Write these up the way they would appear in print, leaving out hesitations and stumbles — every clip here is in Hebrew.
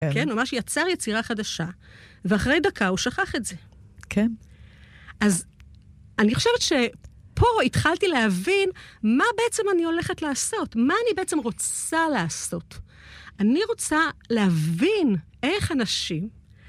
כן, ממש יצר יצירה חדשה, ואחרי דקה הוא שכח את זה. כן. אז אני חושבת שפה התחלתי להבין מה בעצם אני הולכת לעשות, מה אני בעצם רוצה לעשות. אני רוצה להבין איך אנשים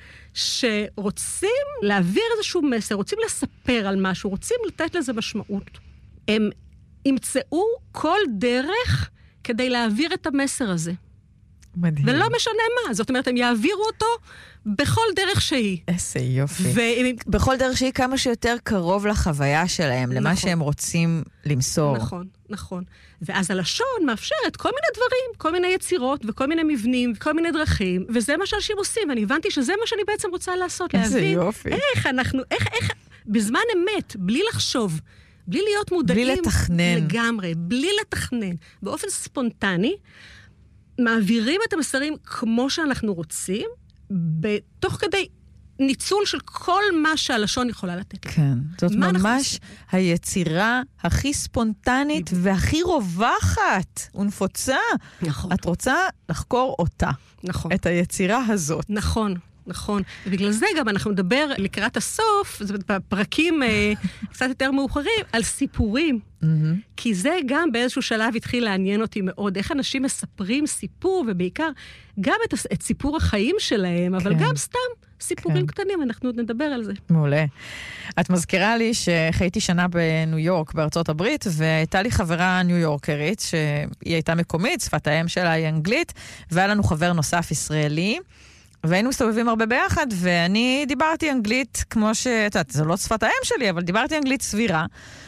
שרוצים להעביר איזשהו מסר, רוצים לספר על משהו, רוצים לתת לזה משמעות, הם ימצאו כל דרך כדי להעביר את המסר הזה. מדהים. ולא משנה מה, זאת אומרת, הם יעבירו אותו בכל דרך שהיא. איזה יופי. בכל דרך שהיא כמה שיותר קרוב לחוויה שלהם, למה שהם רוצים למסור. נכון, נכון. ואז הלשון מאפשרת כל מיני דברים, כל מיני יצירות וכל מיני מבנים וכל מיני דרכים, וזה מה שאנשים עושים, ואני הבנתי שזה מה שאני בעצם רוצה לעשות, איזה להבין יופי. איך אנחנו, איך, בזמן אמת, בלי לחשוב, בלי להיות מודעים. בלי לתכנן. לגמרי, בלי לתכנן, באופן ספונטני, מעבירים את המסרים כמו שאנחנו רוצים, בתוך כדי ניצול של כל מה שהלשון יכולה לתת. כן, זאת ממש היצירה הכי ספונטנית והכי רווחת ונפוצה. נכון. את רוצה לחקור אותה. נכון. את היצירה הזאת. נכון. נכון, ובגלל זה גם אנחנו נדבר לקראת הסוף, בפרקים קצת יותר מאוחרים, על סיפורים. כי זה גם באיזשהו שלב התחיל לעניין אותי מאוד, איך אנשים מספרים סיפור, ובעיקר גם את סיפור החיים שלהם, אבל גם סתם סיפורים קטנים, אנחנו עוד נדבר על זה. מעולה. את מזכירה לי שחייתי שנה בניו יורק, בארצות הברית, והייתה לי חברה ניו יורקרית, שהיא הייתה מקומית, שפת האם שלה היא אנגלית, והיה לנו חבר נוסף ישראלי, והיינו מסתובבים הרבה ביחד, ואני דיברתי אנגלית כמו את יודעת, זו לא שפת האם שלי, אבל דיברתי אנגלית סבירה,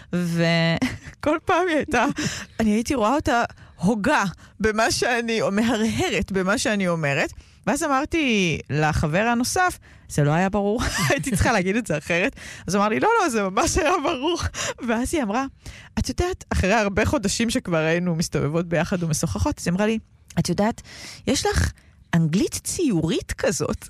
וכל פעם היא הייתה, אני הייתי רואה אותה הוגה במה שאני, או מהרהרת במה שאני אומרת, ואז אמרתי לחבר הנוסף, זה לא היה ברור, הייתי צריכה להגיד את זה אחרת, אז אמר לי, לא, זה ממש היה ברור, ואז היא אמרה, את יודעת, אחרי הרבה חודשים שכבר היינו מסתובבות ביחד ומשוחחות, אז היא אמרה לי, את יודעת, יש לך אנגלית ציורית כזאת.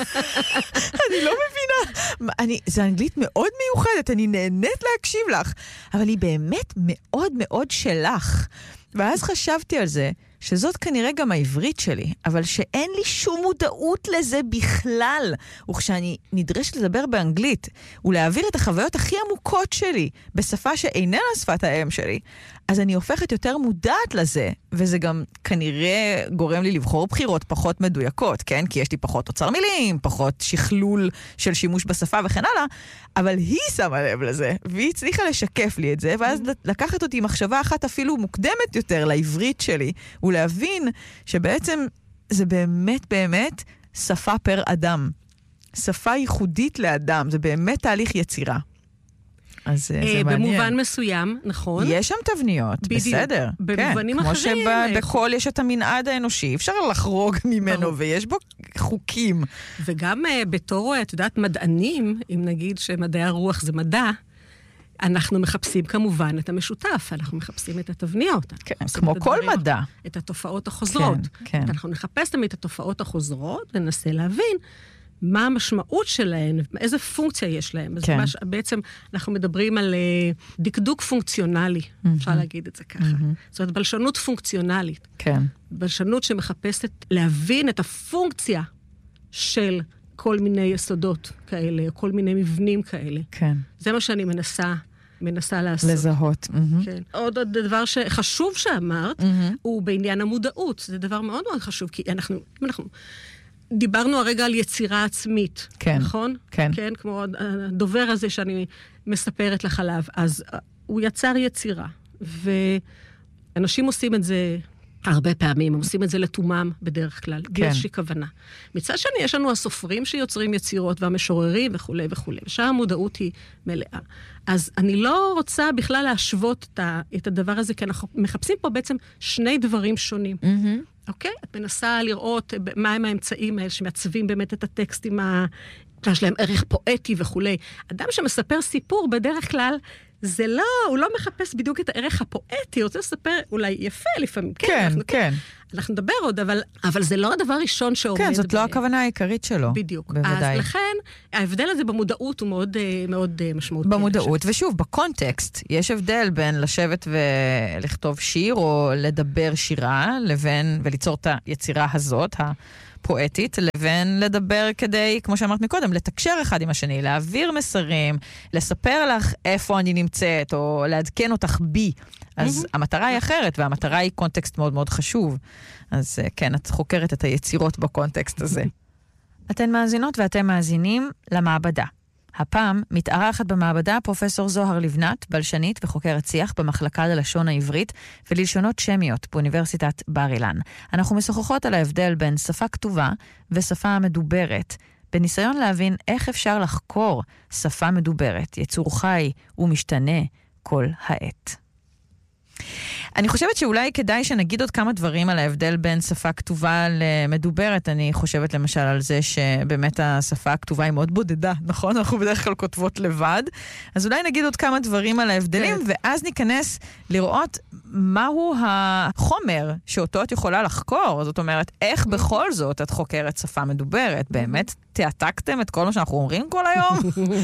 אני לא מבינה. זו אנגלית מאוד מיוחדת, אני נהנית להקשיב לך, אבל היא באמת מאוד מאוד שלך. ואז חשבתי על זה, שזאת כנראה גם העברית שלי, אבל שאין לי שום מודעות לזה בכלל. וכשאני נדרשת לדבר באנגלית, ולהעביר את החוויות הכי עמוקות שלי, בשפה שאיננה שפת האם שלי, אז אני הופכת יותר מודעת לזה, וזה גם כנראה גורם לי לבחור בחירות פחות מדויקות, כן? כי יש לי פחות אוצר מילים, פחות שכלול של שימוש בשפה וכן הלאה, אבל היא שמה לב לזה, והיא הצליחה לשקף לי את זה, ואז לקחת אותי מחשבה אחת אפילו מוקדמת יותר לעברית שלי, ולהבין שבעצם זה באמת באמת שפה פר אדם. שפה ייחודית לאדם, זה באמת תהליך יצירה. אז זה מעניין. במובן מסוים, נכון. יש שם תבניות, בסדר. במובנים אחרים. כמו שבכל יש את המנעד האנושי, אפשר לחרוג ממנו, ויש בו חוקים. וגם בתור, את יודעת, מדענים, אם נגיד שמדעי הרוח זה מדע, אנחנו מחפשים כמובן את המשותף, אנחנו מחפשים את התבניות. כן, כמו כל מדע. את התופעות החוזרות. כן. אנחנו נחפש תמיד את התופעות החוזרות, וננסה להבין מה המשמעות שלהן, איזה פונקציה יש להן. אז בעצם אנחנו מדברים על דקדוק פונקציונלי, אפשר להגיד את זה ככה. זאת אומרת, בלשנות פונקציונלית. כן. בלשנות שמחפשת להבין את הפונקציה של כל מיני יסודות כאלה, או כל מיני מבנים כאלה. כן. זה מה שאני מנסה לעשות. לזהות. כן. עוד דבר שחשוב שאמרת, הוא בעניין המודעות. זה דבר מאוד מאוד חשוב, כי אנחנו דיברנו הרגע על יצירה עצמית, כן, נכון? כן. כן, כמו הדובר הזה שאני מספרת לך עליו. אז הוא יצר יצירה, ואנשים עושים את זה הרבה פעמים, הם עושים את זה לתומם בדרך כלל, בלי איזושהי כוונה. מצד שני, יש לנו הסופרים שיוצרים יצירות, והמשוררים וכו' וכו', ושם המודעות היא מלאה. אז אני לא רוצה בכלל להשוות את הדבר הזה, כי אנחנו מחפשים פה בעצם שני דברים שונים. אוקיי? את מנסה לראות מהם האמצעים האלה שמעצבים באמת את הטקסטים, יש להם ערך פואטי וכו'. אדם שמספר סיפור בדרך כלל, זה לא, הוא לא מחפש בדיוק את הערך הפואטי, הוא רוצה לספר אולי יפה לפעמים. כן, כן. אנחנו נדבר עוד, אבל זה לא הדבר ראשון שעומד. כן, זאת לא הכוונה העיקרית שלו. בדיוק. בוודאי. אז לכן, ההבדל הזה במודעות הוא מאוד, מאוד משמעותי. במודעות, ושוב, בקונטקסט, יש הבדל בין לשבת ולכתוב שיר, או לדבר שירה, לבין, וליצור את היצירה הזאת, פואטית, לבין לדבר כדי, כמו שאמרת מקודם, לתקשר אחד עם השני, להעביר מסרים, לספר לך איפה אני נמצאת, או לעדכן אותך בי. אז המטרה היא אחרת, והמטרה היא קונטקסט מאוד מאוד חשוב. אז כן, את חוקרת את היצירות בקונטקסט הזה. אתן מאזינות ואתם מאזינים למעבדה. הפעם מתארחת במעבדה פרופסור זוהר לבנת, בלשנית וחוקרת שיח במחלקה ללשון העברית וללשונות שמיות באוניברסיטת בר אילן. אנחנו משוחחות על ההבדל בין שפה כתובה ושפה מדוברת, בניסיון להבין איך אפשר לחקור שפה מדוברת, יצור חי ומשתנה כל העת. אני חושבת שאולי כדאי שנגיד עוד כמה דברים על ההבדל בין שפה כתובה למדוברת. אני חושבת למשל על זה שבאמת השפה הכתובה היא מאוד בודדה, נכון? אנחנו בדרך כלל כותבות לבד. אז אולי נגיד עוד כמה דברים על ההבדלים, ואז ניכנס לראות מהו החומר שאותו את יכולה לחקור. זאת אומרת, איך בכל זאת את חוקרת שפה מדוברת? באמת תעתקתם את כל מה שאנחנו אומרים כל היום?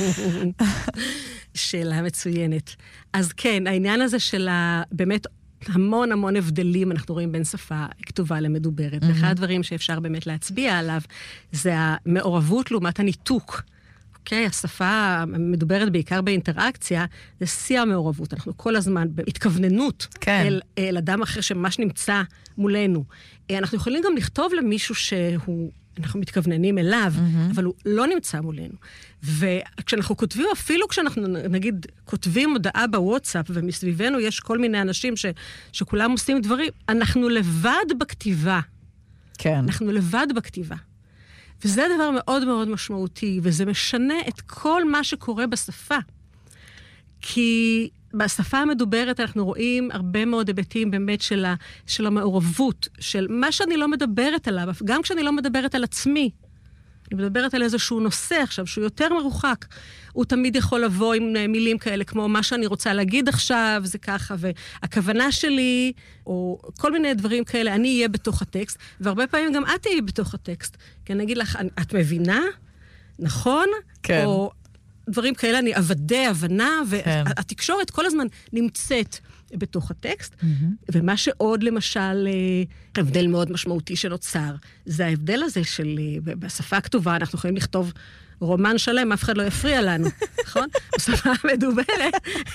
שאלה מצוינת. אז כן, העניין הזה של באמת המון המון הבדלים אנחנו רואים בין שפה כתובה למדוברת. ואחד הדברים שאפשר באמת להצביע עליו, זה המעורבות לעומת הניתוק. אוקיי? השפה מדוברת בעיקר באינטראקציה, זה שיא המעורבות. אנחנו כל הזמן בהתכווננות אל אדם אחר שממש נמצא מולנו. אנחנו יכולים גם לכתוב למישהו אנחנו מתכווננים אליו, אבל הוא לא נמצא מולנו. וכשאנחנו כותבים, אפילו כשאנחנו, נגיד, כותבים הודעה בוואטסאפ, ומסביבנו יש כל מיני אנשים שכולם עושים דברים, אנחנו לבד בכתיבה. כן. אנחנו לבד בכתיבה. וזה דבר מאוד מאוד משמעותי, וזה משנה את כל מה שקורה בשפה. כי בשפה המדוברת אנחנו רואים הרבה מאוד היבטים באמת של המעורבות, של מה שאני לא מדברת עליו, גם כשאני לא מדברת על עצמי. אני מדברת על איזשהו נושא עכשיו, שהוא יותר מרוחק. הוא תמיד יכול לבוא עם מילים כאלה, כמו מה שאני רוצה להגיד עכשיו, זה ככה, והכוונה שלי, או כל מיני דברים כאלה, אני אהיה בתוך הטקסט, והרבה פעמים גם את תהיי בתוך הטקסט. כי אני אגיד לך, את מבינה? נכון? כן. או דברים כאלה, אני עבדי הבנה, והתקשורת כל הזמן נמצאת בתוך הטקסט. ומה שעוד למשל, הבדל מאוד משמעותי שנוצר, זה ההבדל הזה של, בשפה הכתובה אנחנו יכולים לכתוב רומן שלם, אף אחד לא יפריע לנו, נכון? בשפה המדוברת.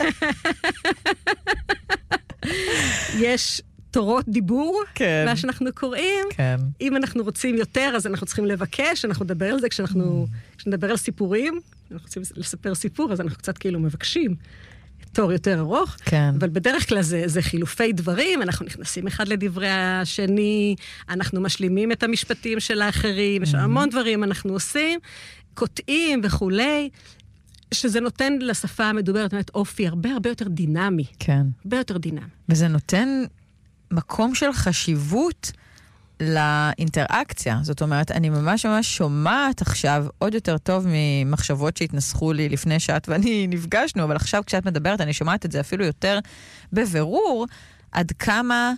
כן. תורות דיבור, מה שאנחנו קוראים. כן. אם אנחנו רוצים יותר, אז אנחנו צריכים לבקש, אנחנו נדבר על זה כשנדבר על סיפורים, אנחנו רוצים לספר סיפור, אז אנחנו קצת כאילו מבקשים תור יותר ארוך, כן. אבל בדרך כלל זה חילופי דברים, אנחנו נכנסים אחד לדברי השני, אנחנו משלימים את המשפטים של האחרים, יש המון דברים אנחנו עושים, קוטעים וכולי, שזה נותן לשפה המדוברת באמת אופי הרבה הרבה יותר דינמי. כן. הרבה יותר דינמי. וזה נותן מקום של חשיבות לאינטראקציה. זאת אומרת, אני ממש ממש שומעת עכשיו עוד יותר טוב ממחשבות שהתנסחו לי לפני שאת ואני נפגשנו, אבל עכשיו כשאת מדברת אני שומעת את זה אפילו יותר בבירור, עד כמה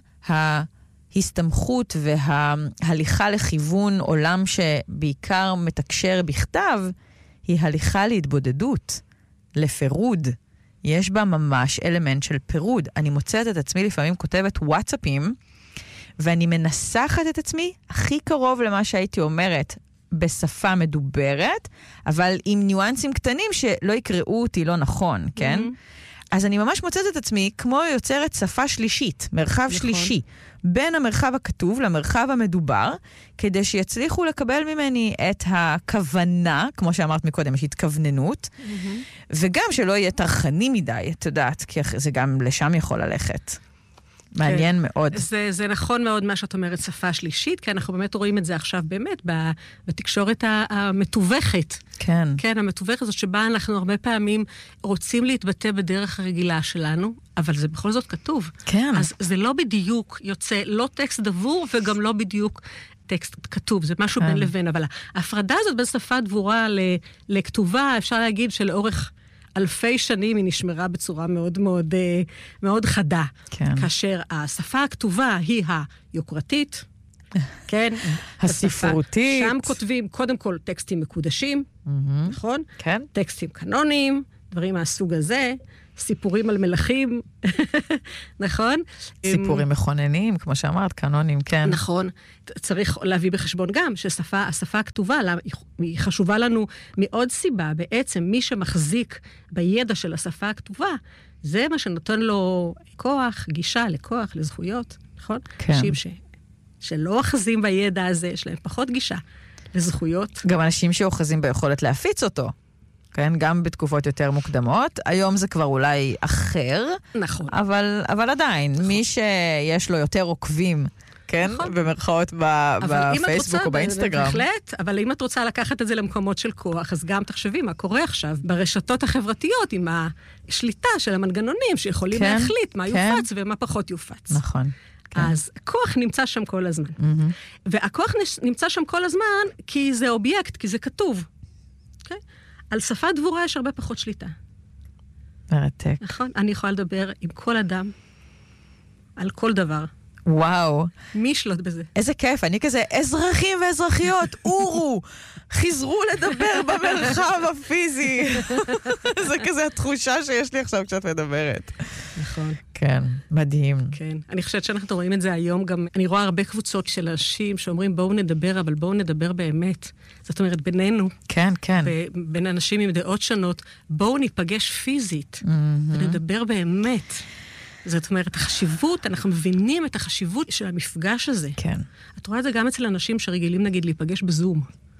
ההסתמכות וההליכה לכיוון עולם שבעיקר מתקשר בכתב, היא הליכה להתבודדות, לפירוד. יש בה ממש אלמנט של פירוד. אני מוצאת את עצמי לפעמים כותבת וואטסאפים, ואני מנסחת את עצמי הכי קרוב למה שהייתי אומרת בשפה מדוברת, אבל עם ניואנסים קטנים שלא יקראו אותי לא נכון, כן? אז אני ממש מוצאת את עצמי כמו יוצרת שפה שלישית, מרחב שלישי, בין המרחב הכתוב למרחב המדובר, כדי שיצליחו לקבל ממני את הכוונה, כמו שאמרת מקודם, יש התכווננות, וגם שלא יהיה תרחני מדי, את יודעת, כי זה גם לשם יכול ללכת. מעניין מאוד. זה נכון מאוד מה שאת אומרת, שפה שלישית, כי אנחנו באמת רואים את זה עכשיו באמת בתקשורת המתווכת. כן. כן, המתווכת הזאת שבה אנחנו הרבה פעמים רוצים להתבטא בדרך הרגילה שלנו, אבל זה בכל זאת כתוב. כן. אז זה לא בדיוק יוצא, לא טקסט דבור וגם לא בדיוק טקסט כתוב, זה משהו בין לבין, אבל ההפרדה הזאת בין שפה דבורה לכתובה, אפשר להגיד שלאורך אלפי שנים היא נשמרה בצורה מאוד מאוד, מאוד חדה. כן. כאשר השפה הכתובה היא היוקרתית, כן? הספרותית. שם כותבים קודם כל טקסטים מקודשים, נכון? כן. טקסטים קנוניים, דברים מהסוג הזה, סיפורים על מלכים, נכון? סיפורים מכוננים, כמו שאמרת, קנונים, כן. נכון. צריך להביא בחשבון גם שהשפה הכתובה, היא חשובה לנו מעוד סיבה. בעצם מי שמחזיק בידע של השפה הכתובה, זה מה שנותן לו כוח, גישה לכוח, לזכויות, נכון? כן. אנשים שלא אוחזים בידע הזה, יש להם פחות גישה לזכויות. גם אנשים שאוחזים ביכולת להפיץ אותו. כן, גם בתקופות יותר מוקדמות. היום זה כבר אולי אחר. נכון. אבל עדיין, נכון. מי שיש לו יותר עוקבים, כן? נכון. במרכאות בפייסבוק או באינסטגרם. בהחלט, אבל אם את רוצה לקחת את זה למקומות של כוח, אז גם תחשבי מה קורה עכשיו ברשתות החברתיות עם השליטה של המנגנונים שיכולים כן, להחליט מה כן. יופץ ומה פחות יופץ. נכון. כן. אז כוח נמצא שם כל הזמן. והכוח נמצא שם כל הזמן כי זה אובייקט, כי זה כתוב. אוקיי? על שפה דבורה יש הרבה פחות שליטה. מרתק. נכון? אני יכולה לדבר עם כל אדם, על כל דבר. וואו. מי ישלוט בזה? איזה כיף, אני כזה, אזרחים ואזרחיות, אורו, חזרו לדבר במרחב הפיזי. זה כזה התחושה שיש לי עכשיו כשאת מדברת. נכון. כן, מדהים. כן, אני חושבת שאנחנו רואים את זה היום גם, אני רואה הרבה קבוצות של אנשים שאומרים בואו נדבר, אבל בואו נדבר באמת. זאת אומרת, בינינו. כן, כן. בין אנשים עם דעות שונות, בואו ניפגש פיזית, ונדבר באמת. זאת אומרת, החשיבות, אנחנו מבינים את החשיבות של המפגש הזה. כן. את רואה את זה גם אצל אנשים שרגילים, נגיד, להיפגש בזום.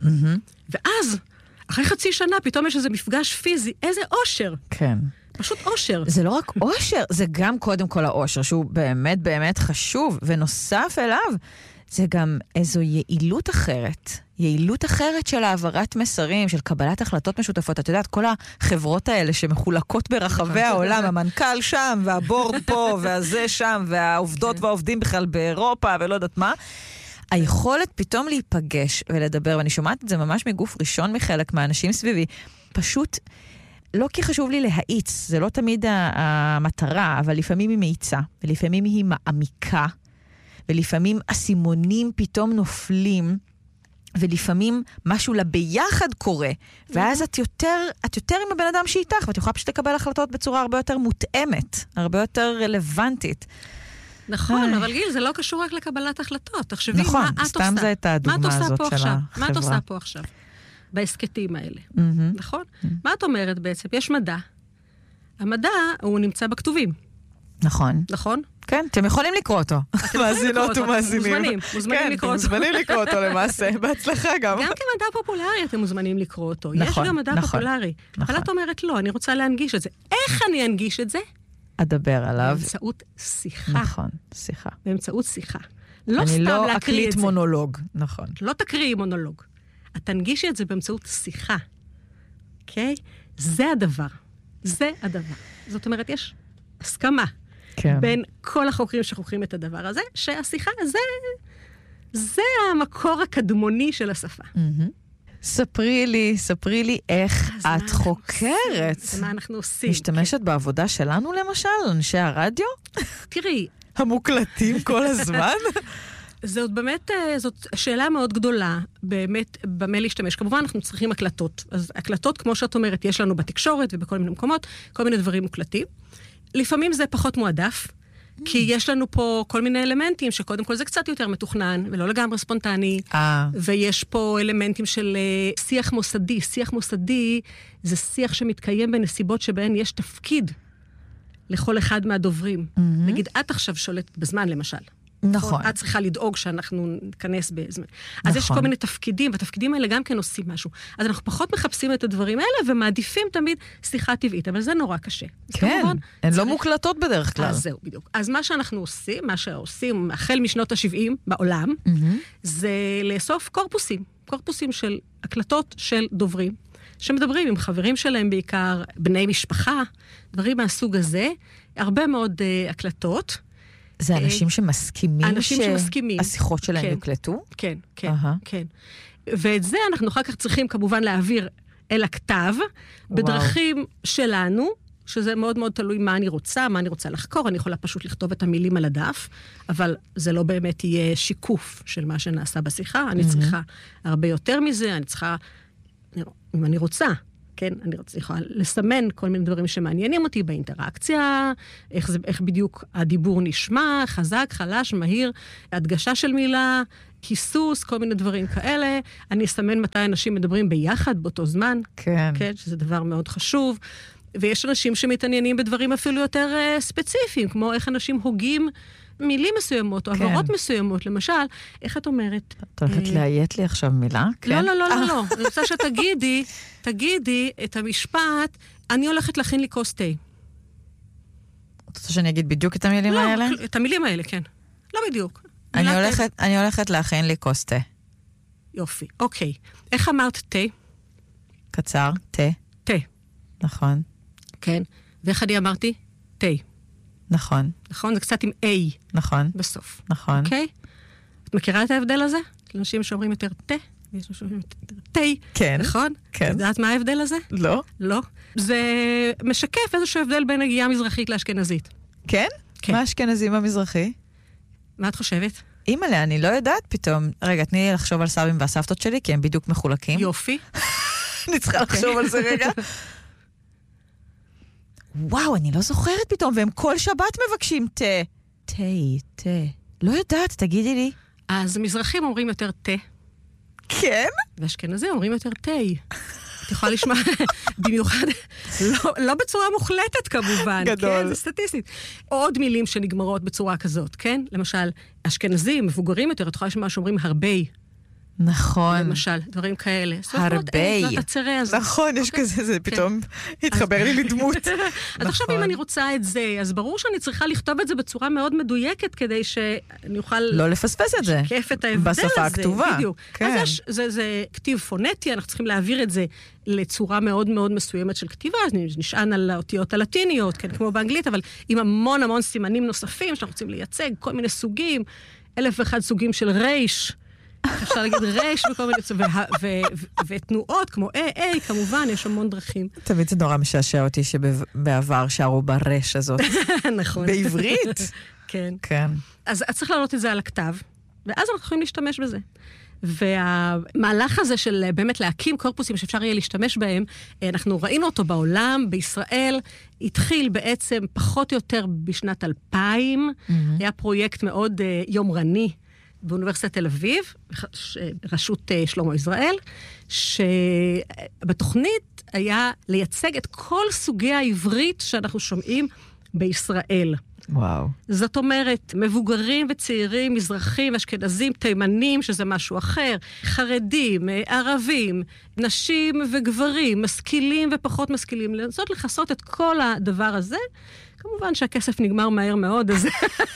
ואז, אחרי חצי שנה, פתאום יש איזה מפגש פיזי. איזה אושר. כן. פשוט אושר. זה לא רק אושר, זה גם קודם כל האושר, שהוא באמת באמת חשוב, ונוסף אליו, זה גם איזו יעילות אחרת. יעילות אחרת של העברת מסרים, של קבלת החלטות משותפות. את יודעת, כל החברות האלה שמחולקות ברחבי העולם, המנכ"ל שם, והבורד פה, והזה שם, והעובדות והעובדים בכלל באירופה, ולא יודעת מה. היכולת פתאום להיפגש ולדבר, ואני שומעת את זה ממש מגוף ראשון מחלק מהאנשים סביבי, פשוט לא כי חשוב לי להאיץ, זה לא תמיד המטרה, אבל לפעמים היא מאיצה, ולפעמים היא מעמיקה, ולפעמים הסימונים פתאום נופלים, ולפעמים משהו לביחד קורה, ואז את יותר עם הבן אדם שאיתך, ואת יכולה פשוט לקבל החלטות בצורה הרבה יותר מותאמת, הרבה יותר רלוונטית. נכון, אבל גיל, זה לא קשור רק לקבלת החלטות. תחשבי, נכון, מה את עושה? סתם זה את הדוגמה הזאת של החברה. מה את עושה פה עכשיו? בעסקתים האלה. נכון? מה את אומרת בעצם? יש מדע. המדע, הוא נמצא בכתובים. נכון. נכון? כן, אתם יכולים לקרוא אותו. מאזינות ומאזינים. מוזמנים לקרוא אותו. כן, מוזמנים לקרוא אותו למעשה, בהצלחה גם. גם כמדע פופולרי אתם מוזמנים לקרוא אותו. יש גם מדע פופולרי. אבל את אומרת לא, אני רוצה להנגיש את זה. איך אני אנגיש את זה? אדבר עליו. באמצעות שיחה. נכון, שיחה. באמצעות שיחה. לא סתם אני לא להקריא אקליט את זה. מונולוג, נכון. לא תקריאי מונולוג. את תנגישי את זה באמצעות שיחה. אוקיי? זה הדבר. זה הדבר. זאת אומרת, יש הסכמה. כן. בין כל החוקרים שחוקרים את הדבר הזה, שהשיחה, זה המקור הקדמוני של השפה. ספרי לי איך את חוקרת. זה מה אנחנו עושים. משתמשת בעבודה שלנו למשל, אנשי הרדיו? תראי. המוקלטים כל הזמן? זאת באמת, זאת שאלה מאוד גדולה, באמת, במה להשתמש. כמובן, אנחנו צריכים הקלטות. אז הקלטות, כמו שאת אומרת, יש לנו בתקשורת ובכל מיני מקומות, כל מיני דברים מוקלטים. לפעמים זה פחות מועדף, כי יש לנו פה כל מיני אלמנטים, שקודם כל זה קצת יותר מתוכנן, ולא לגמרי ספונטני, ויש פה אלמנטים של שיח מוסדי. שיח מוסדי זה שיח שמתקיים בנסיבות שבהן יש תפקיד לכל אחד מהדוברים. נגיד, את עכשיו שולטת בזמן, למשל. נכון. את צריכה לדאוג שאנחנו ניכנס בזמן. אז יש כל מיני תפקידים, והתפקידים האלה גם כן עושים משהו. אז אנחנו פחות מחפשים את הדברים האלה, ומעדיפים תמיד שיחה טבעית, אבל זה נורא קשה. כן, הן לא מוקלטות בדרך כלל. אז זהו, בדיוק. אז מה שאנחנו עושים, מה שעושים החל משנות ה-70 בעולם, זה לאסוף קורפוסים של הקלטות של דוברים, שמדברים עם חברים שלהם בעיקר, בני משפחה, דברים מהסוג הזה, הרבה מאוד הקלטות, זה אנשים שמסכימים שהשיחות שלהם יוקלטו? כן, כן, כן. ואת זה אנחנו אחר כך צריכים כמובן להעביר אל הכתב, בדרכים שלנו, שזה מאוד מאוד תלוי מה אני רוצה לחקור, אני יכולה פשוט לכתוב את המילים על הדף, אבל זה לא באמת יהיה שיקוף של מה שנעשה בשיחה, אני צריכה הרבה יותר מזה, אני צריכה, אם אני רוצה, כן, אני יכולה לסמן כל מיני דברים שמעניינים אותי באינטראקציה, איך בדיוק הדיבור נשמע, חזק, חלש, מהיר, הדגשה של מילה, כיסוס, כל מיני דברים כאלה. אני אסמן מתי אנשים מדברים ביחד באותו זמן. כן. כן, שזה דבר מאוד חשוב. ויש אנשים שמתעניינים בדברים אפילו יותר ספציפיים, כמו איך אנשים הוגים מילים מסוימות, או עברות מסוימות. למשל, איך את אומרת? את הולכת להיית לי עכשיו מילה? לא, לא, לא, לא, לא. אני רוצה תגידי את המשפט, אני הולכת להכין לי כוס תה. את רוצה שאני אגיד בדיוק את המילים האלה? לא, את המילים האלה, כן. לא בדיוק. אני הולכת להכין לי כוס תה. יופי, אוקיי. איך אמרת תה? קצר, תה. תה. נכון. כן. ואיך אני אמרתי? תה. נכון. נכון? זה קצת עם A. נכון. בסוף. נכון. אוקיי? את מכירה את ההבדל הזה? אנשים שאומרים יותר תה, ויש אנשים שאומרים יותר תה. כן. נכון? כן. את יודעת מה ההבדל הזה? לא. לא. זה משקף איזשהו הבדל בין הגייה המזרחית לאשכנזית. כן? כן. מה אשכנזי במזרחי? מה את חושבת? אימא'לה, אני לא יודעת פתאום. רגע, תני לי לחשוב על סבים והסבתות שלי, כי הם בדיוק מחולקים. יופי. אני צריכה לחשוב על זה רגע. וואו, אני לא זוכרת פתאום, והם כל שבת מבקשים תה. תה. לא יודעת, תגידי לי. אז מזרחים אומרים יותר תה. כן? ואשכנזים אומרים יותר תה. את יכולה לשמוע במיוחד, לא בצורה מוחלטת כמובן. גדול. כן, זה סטטיסטית. עוד מילים שנגמרות בצורה כזאת, כן? למשל, אשכנזים, מבוגרים יותר, את יכולה לשמוע שאומרים הרבה. נכון. למשל, דברים כאלה. הרבה. נכון, יש כזה, זה פתאום התחבר לי לדמות. אז עכשיו אם אני רוצה את זה, אז ברור שאני צריכה לכתוב את זה בצורה מאוד מדויקת, כדי שאני אוכל... לא לפספס את זה. לשקף את ההבדל הזה. בשפה הכתובה. בדיוק. כן. אז זה כתיב פונטי, אנחנו צריכים להעביר את זה לצורה מאוד מאוד מסוימת של כתיבה, אז נשען על האותיות הלטיניות, כן, כמו באנגלית, אבל עם המון המון סימנים נוספים שאנחנו רוצים לייצג, כל מיני סוגים, 1001 סוגים של רייש, אפשר להגיד רייש וכל מיני צורים, ותנועות כמו כמובן, יש המון דרכים. תמיד זה נורא משעשע אותי שבעבר שרו ברש הזאת. נכון. בעברית. כן. כן. אז צריך להעלות את זה על הכתב, ואז אנחנו יכולים להשתמש בזה. והמהלך הזה של באמת להקים קורפוסים שאפשר יהיה להשתמש בהם, אנחנו ראינו אותו בעולם, בישראל, התחיל בעצם פחות או יותר בשנת 2000, היה פרויקט מאוד יומרני, באוניברסיטת תל אביב, רשות שלמה ישראל, שבתוכנית היה לייצג את כל סוגי העברית שאנחנו שומעים בישראל. וואו. זאת אומרת, מבוגרים וצעירים, מזרחים, אשכנזים, תימנים, שזה משהו אחר, חרדים, ערבים, נשים וגברים, משכילים ופחות משכילים, לנסות לחסות את כל הדבר הזה. כמובן שהכסף נגמר מהר מאוד, אז...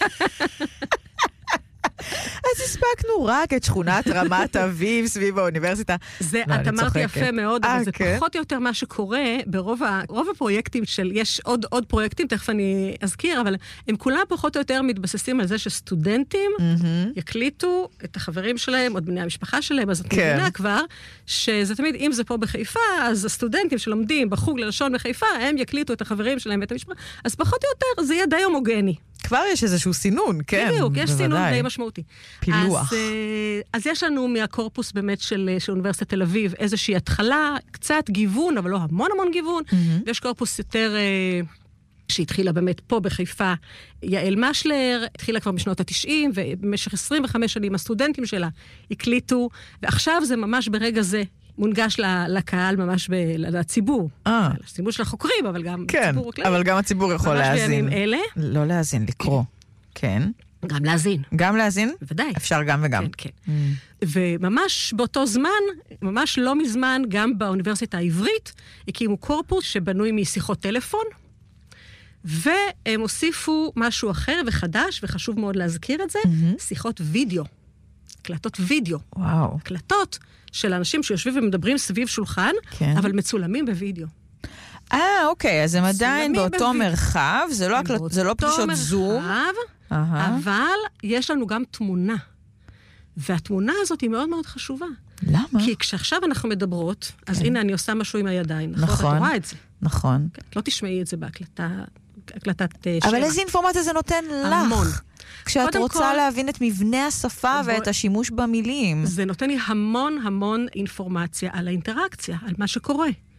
אז הספקנו רק את שכונת רמת אביב סביב האוניברסיטה. זה, את אמרת יפה מאוד, אבל זה פחות או יותר מה שקורה ברוב הפרויקטים יש עוד פרויקטים, תכף אני אזכיר, אבל הם כולם פחות או יותר מתבססים על זה שסטודנטים יקליטו את החברים שלהם, עוד בני המשפחה שלהם, אז את מבינה כבר, שזה תמיד, אם זה פה בחיפה, אז הסטודנטים שלומדים בחוג ללשון בחיפה, הם יקליטו את החברים שלהם ואת המשפחה, אז פחות או יותר זה יהיה די הומוגני. כבר יש איזשהו סינון, כן. בדיוק, יש סינון די משמעותי. פילוח. אז יש לנו מהקורפוס באמת של אוניברסיטת תל אביב איזושהי התחלה, קצת גיוון, אבל לא המון המון גיוון. ויש קורפוס יותר שהתחילה באמת פה בחיפה, יעל משלר, התחילה כבר בשנות ה-90, ובמשך 25 שנים הסטודנטים שלה הקליטו, ועכשיו זה ממש ברגע זה מונגש לקהל, ממש לציבור. לציבור של החוקרים, אבל גם הציבור הכללי. אבל גם הציבור יכול להאזין. ממש בימים אלה. לא להאזין, לקרוא. כן. גם להאזין. גם להאזין? ודאי. אפשר גם וגם. כן, כן. וממש באותו זמן, ממש לא מזמן, גם באוניברסיטה העברית, הקימו קורפוס שבנוי משיחות טלפון, והם הוסיפו משהו אחר וחדש, וחשוב מאוד להזכיר את זה, שיחות וידאו. הקלטות וידאו. וואו. הקלטות של אנשים שיושבים ומדברים סביב שולחן, כן. אבל מצולמים בווידאו. אוקיי, אז הם עדיין באותו מרחב, זה לא פגישות זום. אבל יש לנו גם תמונה. והתמונה הזאת היא מאוד מאוד חשובה. למה? כי כשעכשיו אנחנו מדברות, אז הנה אני עושה משהו עם הידיים. נכון. את רואה את זה. נכון. לא תשמעי את זה בהקלטת שם. אבל איזה אינפורמציה זה נותן לך? המון. כשאת רוצה להבין את מבנה השפה ואת השימוש במילים. זה נותן לי המון המון אינפורמציה על האינטראקציה, על מה שקורה.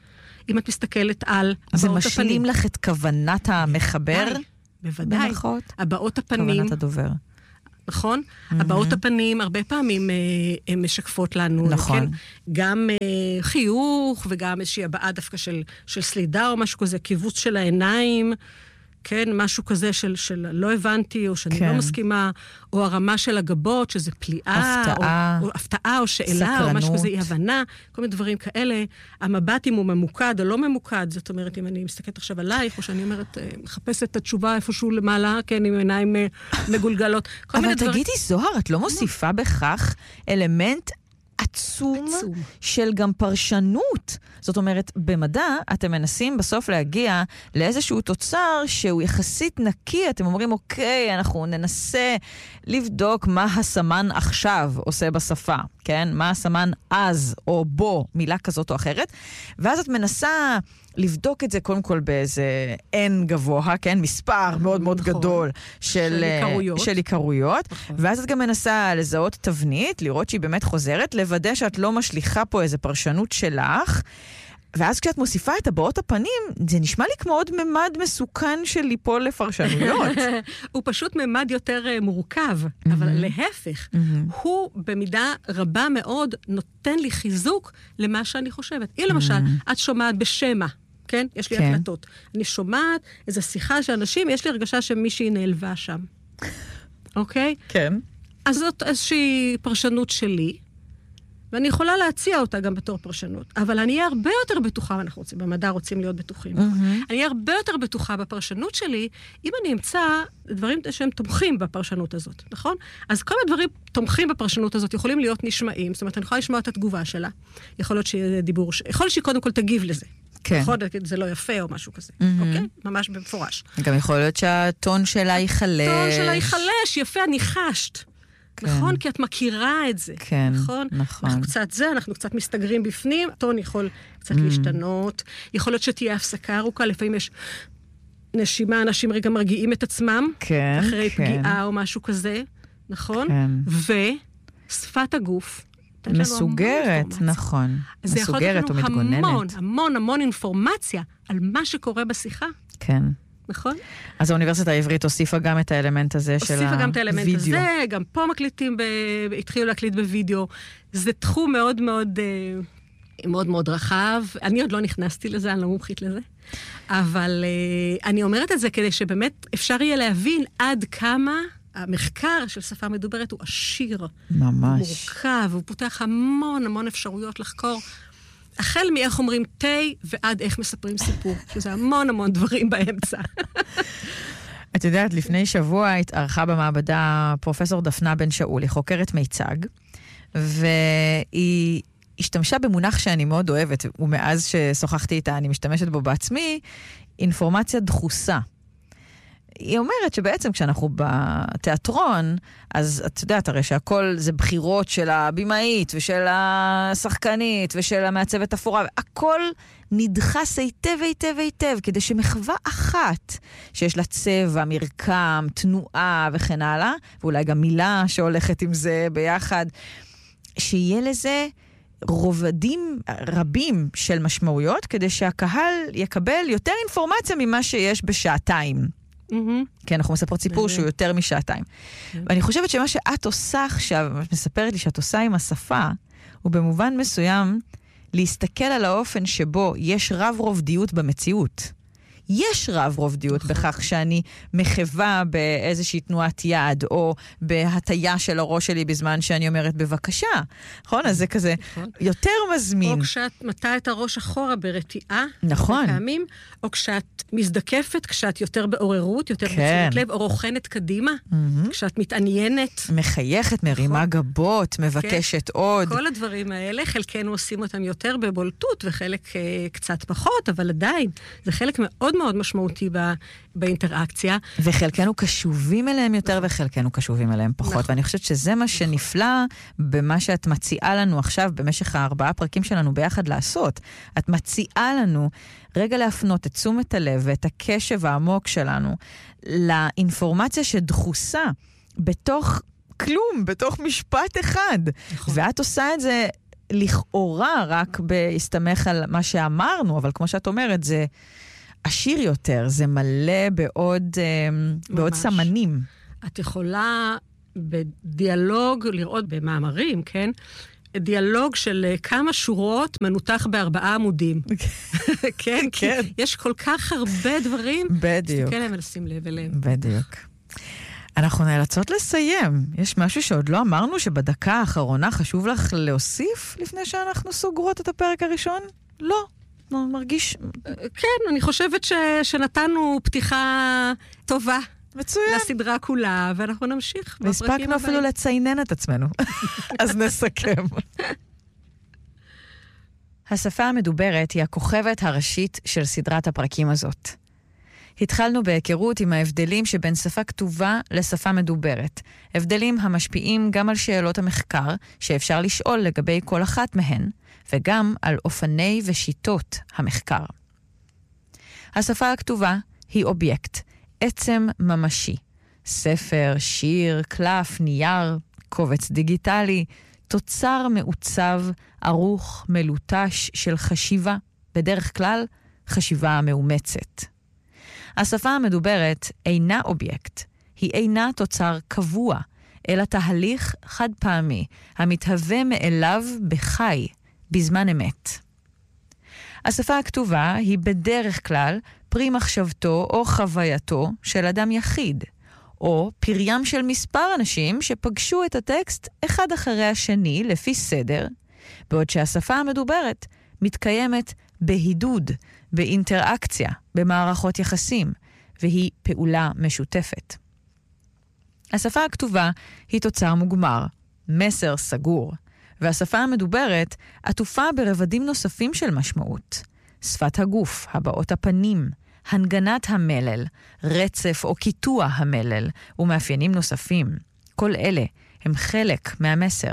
אם את מסתכלת על הבעות הפנים. זה משלים לך את כוונת המחבר? בוודאי. במרכאות? הבעות הפנים. כוונת הדובר. נכון? הבעות הפנים הרבה פעמים הן משקפות לנו. נכון. כן? גם חיוך וגם איזושהי הבעה דווקא של סלידה או משהו כזה, קיבוץ של העיניים. כן, משהו כזה של לא הבנתי, או שאני לא מסכימה, או הרמה של הגבות, שזה פליאה, או הפתעה, או שאלה, או משהו כזה, אי הבנה, כל מיני דברים כאלה. המבט אם הוא ממוקד או לא ממוקד, זאת אומרת, אם אני מסתכלת עכשיו עלייך, או שאני אומרת, מחפשת את התשובה איפשהו למעלה, כן, עם עיניים מגולגלות. אבל תגידי, זוהר, את לא מוסיפה בכך אלמנט עצום של גם פרשנות. זאת אומרת, במדע אתם מנסים בסוף להגיע לאיזשהו תוצר שהוא יחסית נקי. אתם אומרים, אוקיי, אנחנו ננסה לבדוק מה הסמן עכשיו עושה בשפה, כן? מה הסמן אז או בו, מילה כזאת או אחרת. ואז את מנסה לבדוק את זה קודם כל באיזה N גבוה, כן? מספר מאוד מאוד גדול של עיקרויות. ואז את גם מנסה לזהות תבנית, לראות שהיא באמת חוזרת, לוודא שאת לא משליחה פה איזה פרשנות שלך. ואז כשאת מוסיפה את הבעות הפנים, זה נשמע לי כמו עוד ממד מסוכן של ליפול לפרשנויות. הוא פשוט ממד יותר מורכב, אבל להפך, הוא במידה רבה מאוד נותן לי חיזוק למה שאני חושבת. אם למשל, את שומעת בשמה, כן? יש לי הקלטות. אני שומעת איזו שיחה של אנשים, יש לי הרגשה שמישהי נעלבה שם. אוקיי? כן. אז זאת איזושהי פרשנות שלי, ואני יכולה להציע אותה גם בתור פרשנות. אבל אני אהיה הרבה יותר בטוחה, ואנחנו רוצים, במדע רוצים להיות בטוחים. אני אהיה הרבה יותר בטוחה בפרשנות שלי, אם אני אמצא דברים שהם תומכים בפרשנות הזאת, נכון? אז כל הדברים תומכים בפרשנות הזאת יכולים להיות נשמעים, זאת אומרת, אני יכולה לשמוע את התגובה שלה. יכול להיות שיהיה דיבור, יכול להיות שהיא קודם כל תגיב לזה. כן. יכול להיות שזה לא יפה או משהו כזה, אוקיי? ממש במפורש. גם יכול להיות שהטון שלה ייחלש. הטון שלה ייחלש, יפה, אני חשת. נכון? כי את מכירה את זה. כן, נכון. אנחנו קצת מסתגרים בפנים, הטון יכול קצת להשתנות, יכול להיות שתהיה הפסקה ארוכה, לפעמים יש נשימה, אנשים רגע מרגיעים את עצמם, אחרי פגיעה או משהו כזה, נכון? ושפת הגוף, מסוגרת, נכון. מסוגרת ומתגוננת. המון אינפורמציה על מה שקורה בשיחה. כן. נכון? אז האוניברסיטה העברית הוסיפה גם את האלמנט הזה של הווידאו. הוסיפה גם את האלמנט הזה, גם פה מקליטים, התחילו להקליט בווידאו. זה תחום מאוד מאוד, מאוד מאוד רחב. אני עוד לא נכנסתי לזה, אני לא מומחית לזה. אבל אני אומרת את זה כדי שבאמת אפשר יהיה להבין עד כמה המחקר של שפה מדוברת הוא עשיר. ממש. מורכב, הוא פותח המון אפשרויות לחקור. החל מאיך אומרים תי ועד איך מספרים סיפור, שזה המון דברים באמצע. את יודעת, לפני שבוע התארחה במעבדה פרופסור דפנה בן שאול, היא חוקרת מיצג, והיא השתמשה במונח שאני מאוד אוהבת, ומאז ששוחחתי איתה אני משתמשת בו בעצמי, אינפורמציה דחוסה. היא אומרת שבעצם כשאנחנו בתיאטרון, אז את יודעת הרי שהכל זה בחירות של הבימאית ושל השחקנית ושל המעצבת אפורה, הכל נדחס היטב, כדי שמחווה אחת שיש לה צבע, מרקם, תנועה וכן הלאה, ואולי גם מילה שהולכת עם זה ביחד, שיהיה לזה רובדים רבים של משמעויות, כדי שהקהל יקבל יותר אינפורמציה ממה שיש בשעתיים. כן, אנחנו מספרות סיפור שהוא יותר משעתיים. ואני חושבת שמה שאת עושה עכשיו, מספרת לי שאת עושה עם השפה, הוא במובן מסוים להסתכל על האופן שבו יש רב רובדיות במציאות. יש רב רובדיות בכך שאני מחווה באיזושהי תנועת יד, או בהטיה של הראש שלי בזמן שאני אומרת בבקשה. נכון? אז זה כזה יותר מזמין. או כשאת מטה את הראש אחורה ברתיעה, נכון. פעמים, או כשאת מזדקפת, כשאת יותר בעוררות, יותר בצורת לב, או רוחנת קדימה, כשאת מתעניינת. מחייכת, מרימה גבות, מבקשת עוד. כל הדברים האלה, חלקנו עושים אותם יותר בבולטות, וחלק קצת פחות, אבל עדיין, זה חלק מאוד מאוד משמעותי באינטראקציה. וחלקנו קשובים אליהם יותר, וחלקנו קשובים אליהם פחות. ואני חושבת שזה מה שנפלא במה שאת מציעה לנו עכשיו, במשך 4 פרקים שלנו ביחד לעשות. את מציעה לנו רגע להפנות את תשומת הלב ואת הקשב העמוק שלנו לאינפורמציה שדחוסה בתוך כלום, בתוך משפט אחד. ואת עושה את זה לכאורה רק בהסתמך על מה שאמרנו, אבל כמו שאת אומרת, זה עשיר יותר, זה מלא בעוד סמנים. את יכולה בדיאלוג לראות במאמרים, כן? דיאלוג של כמה שורות מנותח ב4 עמודים. כן, כן. יש כל כך הרבה דברים. בדיוק. תסתכל להם ולשים לב אליהם. בדיוק. אנחנו נאלצות לסיים. יש משהו שעוד לא אמרנו שבדקה האחרונה חשוב לך להוסיף לפני שאנחנו סוגרות את הפרק הראשון? לא. מרגיש... כן, אני חושבת שנתנו פתיחה טובה. מצוין. לסדרה כולה, ואנחנו נמשיך. והספקנו אפילו לציינן את עצמנו. אז נסכם. השפה המדוברת היא הכוכבת הראשית של סדרת הפרקים הזאת. התחלנו בהיכרות עם ההבדלים שבין שפה כתובה לשפה מדוברת. הבדלים המשפיעים גם על שאלות המחקר שאפשר לשאול לגבי כל אחת מהן, וגם על אופני ושיטות המחקר. השפה הכתובה היא אובייקט, עצם ממשי. ספר, שיר, קלף, נייר, קובץ דיגיטלי, תוצר מעוצב, ערוך, מלוטש של חשיבה, בדרך כלל חשיבה מאומצת. השפה המדוברת אינה אובייקט, היא אינה תוצר קבוע, אלא תהליך חד פעמי, המתהווה מאליו בחי, בזמן אמת. השפה הכתובה היא בדרך כלל פרי מחשבתו או חווייתו של אדם יחיד, או פריים של מספר אנשים שפגשו את הטקסט אחד אחרי השני לפי סדר, בעוד שהשפה המדוברת מתקיימת בהידוד, באינטראקציה, במערכות יחסים, והיא פעולה משותפת. השפה הכתובה היא תוצר מוגמר, מסר סגור, והשפה המדוברת עטופה ברבדים נוספים של משמעות. שפת הגוף, הבעות הפנים, הנגנת המלל, רצף או קיטוע המלל ומאפיינים נוספים. כל אלה הם חלק מהמסר.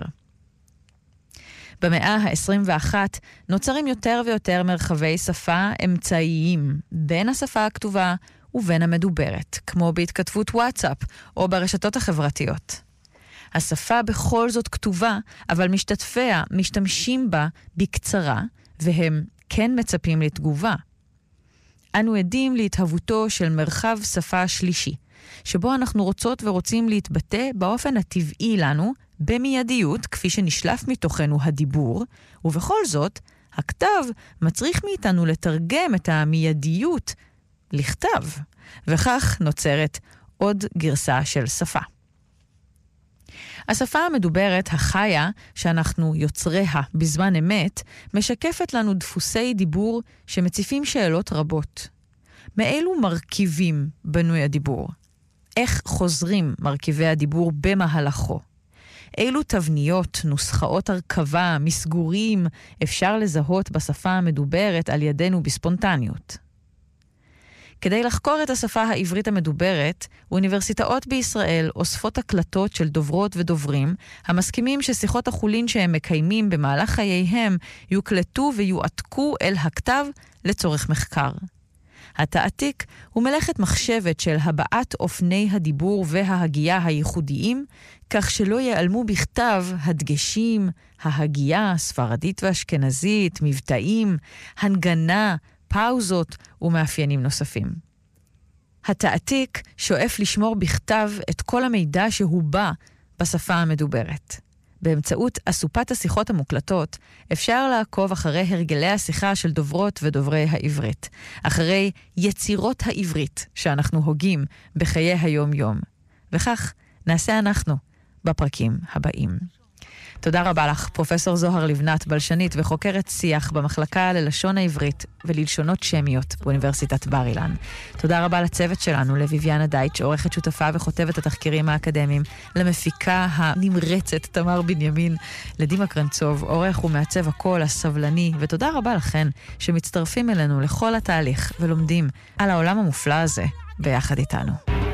במאה ה-21 נוצרים יותר ויותר מרחבי שפה אמצעיים בין השפה הכתובה ובין המדוברת, כמו בהתכתבות וואטסאפ או ברשתות החברתיות. השפה בכל זאת כתובה, אבל משתתפיה משתמשים בה בקצרה, והם כן מצפים לתגובה. אנו עדים להתהוותו של מרחב שפה שלישי, שבו אנחנו רוצות ורוצים להתבטא באופן הטבעי לנו, במיידיות, כפי שנשלף מתוכנו הדיבור, ובכל זאת, הכתב מצריך מאיתנו לתרגם את המיידיות לכתב, וכך נוצרת עוד גרסה של שפה. השפה המדוברת החיה, שאנחנו יוצריה בזמן אמת, משקפת לנו דפוסי דיבור שמציפים שאלות רבות. מאילו מרכיבים בנוי הדיבור? איך חוזרים מרכיבי הדיבור במהלכו? אילו תבניות, נוסחאות הרכבה, מסגורים אפשר לזהות בשפה המדוברת על ידינו בספונטניות? כדי לחקור את השפה העברית המדוברת, אוניברסיטאות בישראל אוספות הקלטות של דוברות ודוברים, המסכימים ששיחות החולין שהם מקיימים במהלך חייהם יוקלטו ויועתקו אל הכתב לצורך מחקר. התעתיק הוא מלאכת מחשבת של הבעת אופני הדיבור וההגייה הייחודיים, כך שלא ייעלמו בכתב הדגשים, ההגייה, ספרדית ואשכנזית, מבטאים, הנגנה, פאוזות ומאפיינים נוספים. התעתיק שואף לשמור בכתב את כל המידע שהוא בא בשפה המדוברת. באמצעות אסופת השיחות המוקלטות אפשר לעקוב אחרי הרגלי השיחה של דוברות ודוברי העברית, אחרי יצירות העברית שאנחנו הוגים בחיי היום-יום. וכך נעשה אנחנו בפרקים הבאים. תודה רבה לך, פרופסור זוהר לבנת, בלשנית וחוקרת שיח במחלקה ללשון העברית וללשונות שמיות באוניברסיטת בר אילן. תודה רבה לצוות שלנו, לויביאנה דייטש, עורכת שותפה וכותבת התחקירים האקדמיים, למפיקה הנמרצת תמר בנימין, לדימה קרנצוב, עורך ומעצב הקול הסבלני, ותודה רבה לכן שמצטרפים אלינו לכל התהליך ולומדים על העולם המופלא הזה ביחד איתנו.